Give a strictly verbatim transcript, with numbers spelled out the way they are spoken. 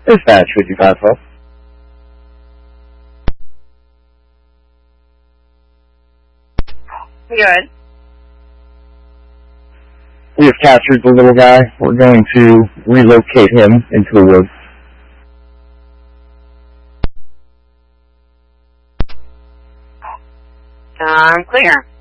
Dispatch fifty-five twelve. Good. We have captured the little guy. We're going to relocate him into the woods. I'm clear.